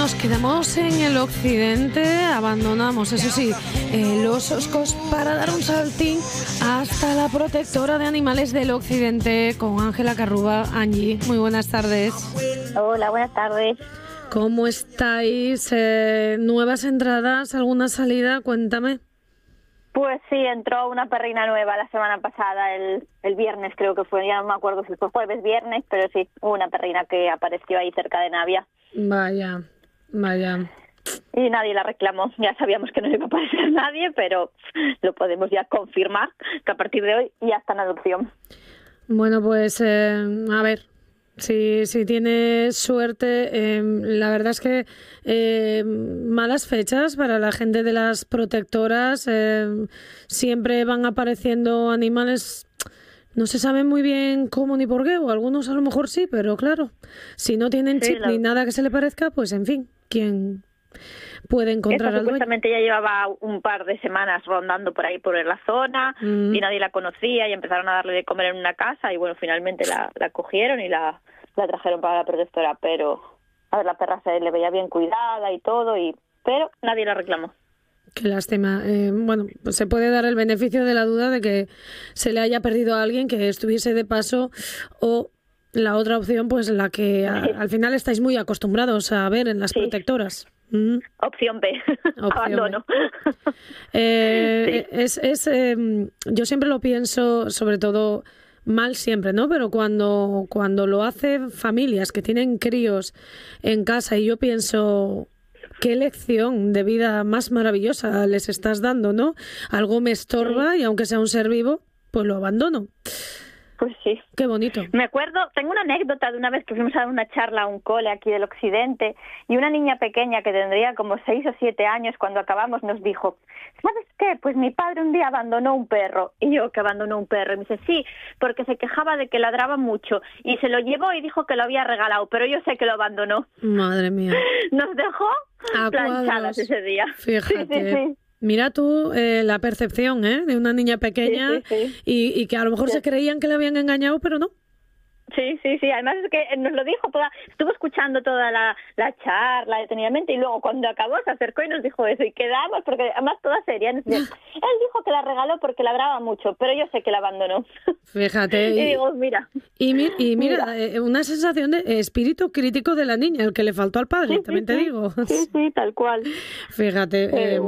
nos quedamos en el occidente, abandonamos, eso sí, los Oscos para dar un saltín hasta la protectora de animales del occidente con Ángela Carruba. Angie, muy buenas tardes. Hola, buenas tardes. ¿Cómo estáis? ¿Nuevas entradas? ¿Alguna salida? Cuéntame. Pues sí, entró una perrina nueva la semana pasada, el viernes creo que fue, ya no me acuerdo si fue jueves, viernes, pero sí, hubo una perrina que apareció ahí cerca de Navia. Vaya. Y nadie la reclamó, ya sabíamos que no le iba a aparecer a nadie, pero lo podemos ya confirmar, que a partir de hoy ya está en adopción. Bueno, pues a ver. Si tienes suerte, la verdad es que malas fechas para la gente de las protectoras, siempre van apareciendo animales, no se sabe muy bien cómo ni por qué, o algunos a lo mejor sí, pero claro, si no tienen chip ni nada que se le parezca, pues en fin, ¿quién puede encontrar al dueño? Supuestamente ya llevaba un par de semanas rondando por ahí por la zona y nadie la conocía y empezaron a darle de comer en una casa y bueno, finalmente la cogieron y la trajeron para la protectora, pero a ver, la perra se le veía bien cuidada y todo, pero nadie la reclamó. Qué lástima. Bueno, pues se puede dar el beneficio de la duda de que se le haya perdido a alguien que estuviese de paso, o la otra opción, pues la que al final estáis muy acostumbrados a ver en las protectoras. Opción B, abandono. Yo siempre lo pienso, sobre todo mal siempre, ¿no? Pero cuando lo hacen familias que tienen críos en casa, y yo pienso, qué lección de vida más maravillosa les estás dando, ¿no? Algo me estorba y aunque sea un ser vivo, pues lo abandono. Pues sí. Qué bonito. Me acuerdo, tengo una anécdota de una vez que fuimos a dar una charla a un cole aquí del occidente y una niña pequeña que tendría como 6 o 7 años cuando acabamos nos dijo, ¿sabes qué? Pues mi padre un día abandonó un perro. Y yo, ¿que abandonó un perro? Y me dice, sí, porque se quejaba de que ladraba mucho y se lo llevó y dijo que lo había regalado, pero yo sé que lo abandonó. Madre mía. Nos dejó planchadas ese día. Fíjate. Sí. Mira tú la percepción de una niña pequeña y que a lo mejor se creían que le habían engañado, pero no. Sí. Además es que nos lo dijo estuvo escuchando toda la charla detenidamente y luego cuando acabó se acercó y nos dijo eso y quedamos, porque además toda seria. Él dijo que la regaló porque ladraba mucho, pero yo sé que la abandonó. Fíjate. Y digo, mira. Y mira, una sensación de espíritu crítico de la niña, el que le faltó al padre, también te digo. Sí, tal cual. Fíjate.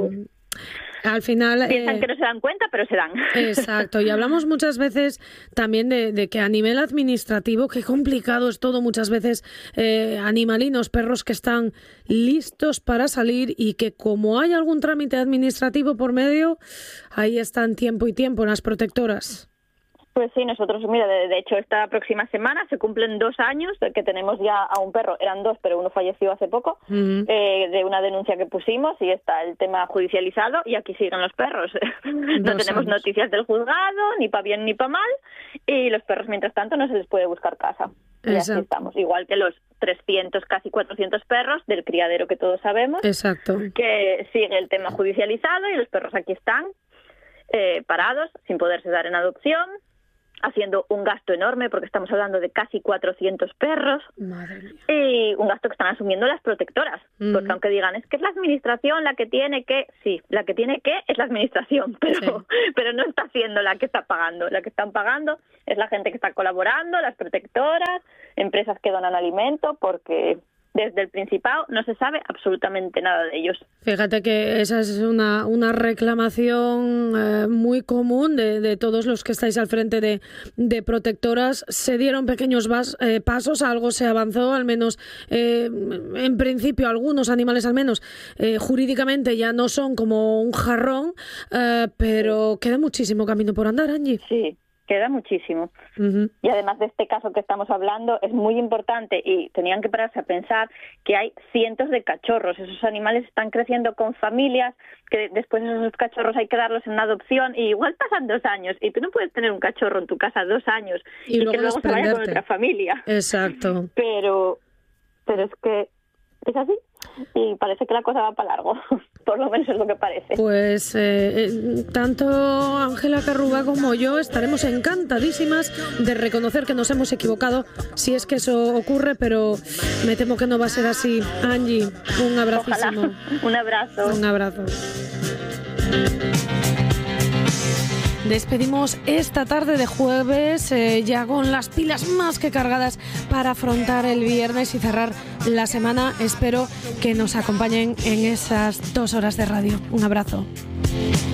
Al final piensan que no se dan cuenta, pero se dan. Exacto, y hablamos muchas veces también de que a nivel administrativo, qué complicado es todo muchas veces, animalinos, perros que están listos para salir y que como hay algún trámite administrativo por medio, ahí están tiempo y tiempo en las protectoras. Pues sí, nosotros, mira, de hecho esta próxima semana se cumplen 2 años de que tenemos ya a un perro, eran 2, pero uno falleció hace poco, de una denuncia que pusimos y está el tema judicializado y aquí siguen los perros. No tenemos noticias del juzgado, ni para bien ni para mal, y los perros mientras tanto no se les puede buscar casa. Y así estamos, igual que los 300, casi 400 perros del criadero que todos sabemos. Exacto. Que sigue el tema judicializado y los perros aquí están parados, sin poderse dar en adopción, haciendo un gasto enorme porque estamos hablando de casi 400 perros. Madre mía. Y un gasto que están asumiendo las protectoras, porque aunque digan es que es la administración la que tiene que, sí, la que tiene que es la administración, pero no está siendo la que está pagando. La que están pagando es la gente que está colaborando, las protectoras, empresas que donan alimento, porque desde el Principado no se sabe absolutamente nada de ellos. Fíjate que esa es una reclamación muy común de todos los que estáis al frente de protectoras. Se dieron pequeños pasos, algo se avanzó, al menos en principio algunos animales al menos jurídicamente ya no son como un jarrón, pero queda muchísimo camino por andar, Angie. Sí. Queda muchísimo. Y además de este caso que estamos hablando, es muy importante y tenían que pararse a pensar que hay cientos de cachorros. Esos animales están creciendo con familias, que después esos cachorros hay que darlos en adopción y igual pasan 2 años y tú no puedes tener un cachorro en tu casa 2 años y que luego se vaya con otra familia. Exacto. Pero es que es así. y parece que la cosa va para largo, por lo menos es lo que parece. Pues tanto Ángela Carruba como yo estaremos encantadísimas de reconocer que nos hemos equivocado, si es que eso ocurre, pero me temo que no va a ser así. Angie, un abracísimo. Ojalá. Un abrazo. Un abrazo. Despedimos esta tarde de jueves ya con las pilas más que cargadas para afrontar el viernes y cerrar la semana. Espero que nos acompañen en esas 2 horas de radio. Un abrazo.